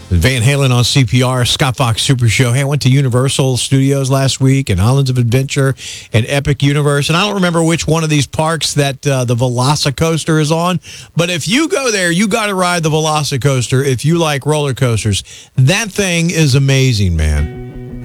Van Halen on CPR, Scott Fox Super Show. Hey, I went to Universal Studios last week and Islands of Adventure and Epic Universe. And I don't remember which one of these parks that the Velocicoaster is on. But if you go there, you got to ride the Velocicoaster if you like roller coasters. That thing is amazing, man.